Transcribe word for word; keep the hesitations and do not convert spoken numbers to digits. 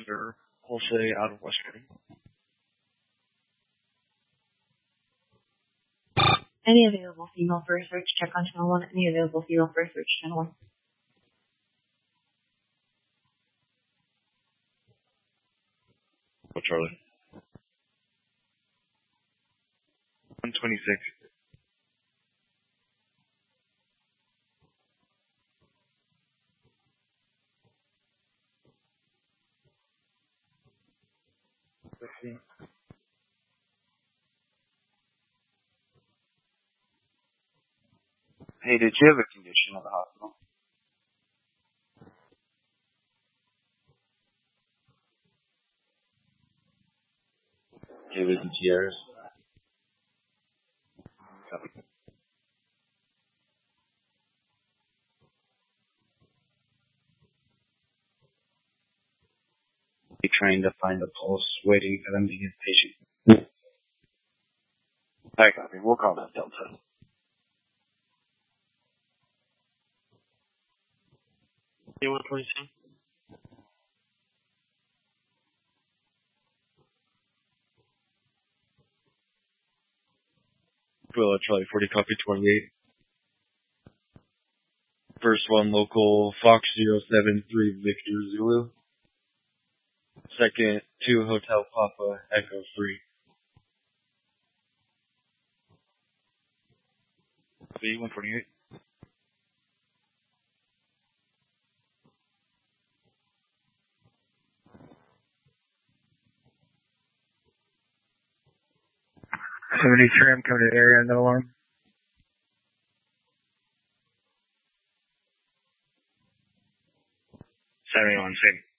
Commander Jose out of Western. Any available female for research, check on channel one. Any available female for research, channel one. Oh, Charlie. one twenty-six. fifteen. Hey, did you have a condition at the hospital? It was in tears. Be trying to find a pulse, waiting for them to get patient. Hi, copy. We'll call that Delta. one twenty-seven. Well, Charlie forty, copy twenty-eight. First one, local Fox zero seven three Victor Zulu. Second, two Hotel Papa Echo three. Copy one forty-eight. seventy tram coming to the area, no alarm. seventy-one, same.